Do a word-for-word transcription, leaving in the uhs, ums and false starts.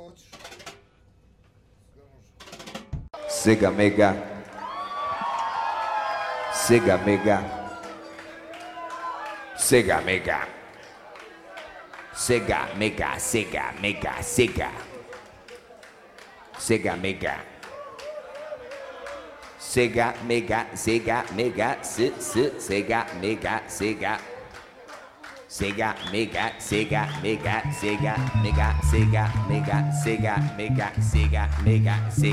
hoćeš. Sega Mega. Sega Mega. Sega Mega. Sega Mega, Sega Mega, Sega. Sega Mega. Sega Mega, Sega Mega, S S Sega Mega, Sega. Sega Mega, Sega Mega, Sega Mega, Sega Mega, Sega Mega, Sega Mega, Sega.